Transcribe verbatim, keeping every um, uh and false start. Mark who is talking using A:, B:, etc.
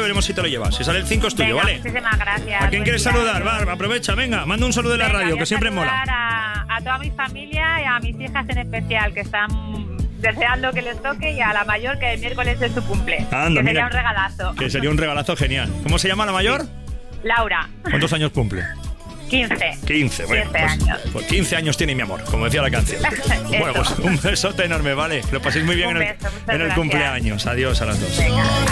A: veremos si te lo llevas. Si sale el cinco es tuyo,
B: Venga,
A: ¿vale?
B: Muchísimas gracias.
A: ¿A quién quieres
B: Buen día.
A: saludar? Va, aprovecha, venga, manda un saludo de la
B: Venga,
A: radio,
B: voy a
A: que siempre mola.
B: saludar A, a toda mi familia y a mis hijas en especial, que están deseando que les toque, y a la mayor, que el miércoles es su cumple.
A: Anda,
B: que sería
A: mira,
B: un regalazo.
A: Que sería un regalazo genial. ¿Cómo se llama la mayor?
B: Laura,
A: ¿Cuántos años cumple?
B: quince.
A: quince, bueno.
B: quince
A: Pues,
B: años.
A: pues quince años tiene mi amor, como decía la canción. Bueno, pues un besote enorme, ¿vale? Que lo paséis muy bien
B: Un
A: en el,
B: beso, muchas
A: en el
B: gracias.
A: cumpleaños. Adiós a las dos.
B: Venga.